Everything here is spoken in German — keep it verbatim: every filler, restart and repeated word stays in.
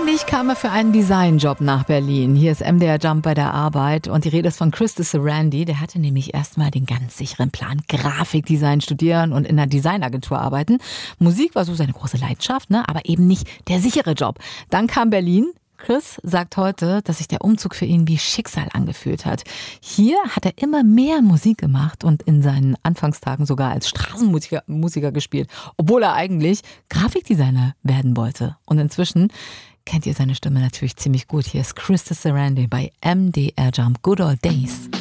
Eigentlich kam er für einen Designjob nach Berlin. Hier ist M D R Jump bei der Arbeit und die Rede ist von Chris Sarandie. Der hatte nämlich erstmal den ganz sicheren Plan, Grafikdesign studieren und in einer Designagentur arbeiten. Musik war so seine große Leidenschaft, ne? Aber eben nicht der sichere Job. Dann kam Berlin. Chris sagt heute, dass sich der Umzug für ihn wie Schicksal angefühlt hat. Hier hat er immer mehr Musik gemacht und in seinen Anfangstagen sogar als Straßenmusiker Musiker gespielt, obwohl er eigentlich Grafikdesigner werden wollte. Und inzwischen kennt ihr seine Stimme natürlich ziemlich gut. Hier ist Chris Sarandie bei M D R Jump. Good Old Days.